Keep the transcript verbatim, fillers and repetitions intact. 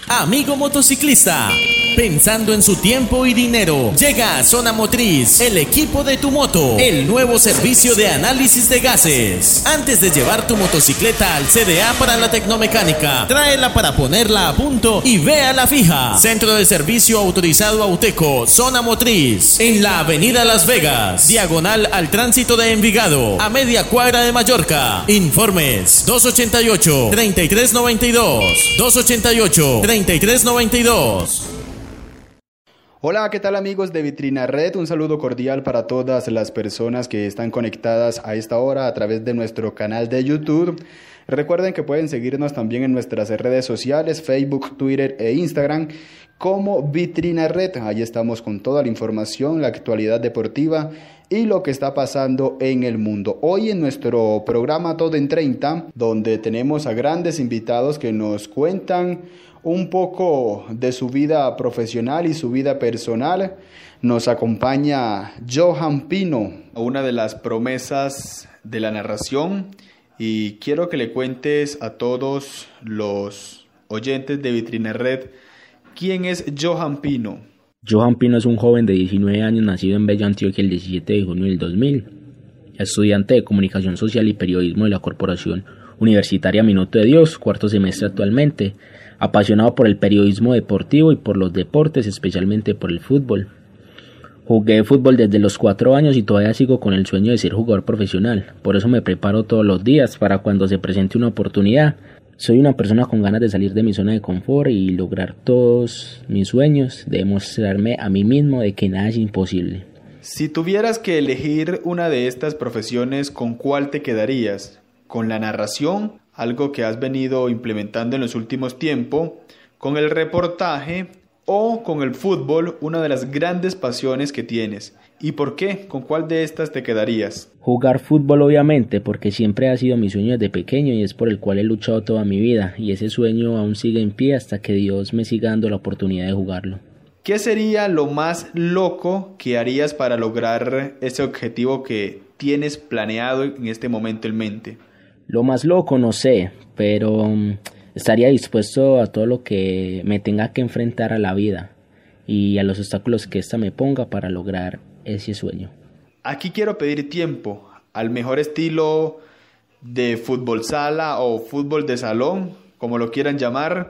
Amigo motociclista, pensando en su tiempo y dinero, llega a Zona Motriz, el equipo de tu moto, el nuevo servicio de análisis de gases. Antes de llevar tu motocicleta al C D A para la tecnomecánica, tráela para ponerla a punto y véala fija. Centro de servicio autorizado Auteco, Zona Motriz, en la avenida Las Vegas, diagonal al tránsito de Envigado, a media cuadra de Mallorca. Informes dos ochenta y ocho, treinta y tres noventa y dos, dos ochenta y ocho, treinta y tres noventa y dos. Hola, ¿qué tal amigos de Vitrina Red? Un saludo cordial para todas las personas que están conectadas a esta hora a través de nuestro canal de YouTube. Recuerden que pueden seguirnos también en nuestras redes sociales, Facebook, Twitter e Instagram, como Vitrina Red. Ahí estamos con toda la información, la actualidad deportiva y lo que está pasando en el mundo. Hoy en nuestro programa Todo en treinta, donde tenemos a grandes invitados que nos cuentan un poco de su vida profesional y su vida personal, nos acompaña Johan Pino, una de las promesas de la narración, y quiero que le cuentes a todos los oyentes de Vitrina Red quién es Johan Pino. Johan Pino es un joven de diecinueve años nacido en Bello, Antioquia, el diecisiete de junio del dos mil, estudiante de Comunicación Social y Periodismo de la Corporación Universitaria Minuto de Dios, cuarto semestre actualmente, apasionado por el periodismo deportivo y por los deportes, especialmente por el fútbol. Jugué fútbol desde los cuatro años y todavía sigo con el sueño de ser jugador profesional, por eso me preparo todos los días para cuando se presente una oportunidad. Soy una persona con ganas de salir de mi zona de confort y lograr todos mis sueños, de demostrarme a mí mismo de que nada es imposible. Si tuvieras que elegir una de estas profesiones, ¿con cuál te quedarías? ¿Con la narración, algo que has venido implementando en los últimos tiempos, con el reportaje o con el fútbol, una de las grandes pasiones que tienes? ¿Y por qué? ¿Con cuál de estas te quedarías? Jugar fútbol, obviamente, porque siempre ha sido mi sueño desde pequeño y es por el cual he luchado toda mi vida, y ese sueño aún sigue en pie hasta que Dios me siga dando la oportunidad de jugarlo. ¿Qué sería lo más loco que harías para lograr ese objetivo que tienes planeado en este momento en mente? Lo más loco no sé, pero um, estaría dispuesto a todo lo que me tenga que enfrentar a la vida y a los obstáculos que ésta me ponga para lograr ese sueño. Aquí quiero pedir tiempo al mejor estilo de fútbol sala o fútbol de salón, como lo quieran llamar.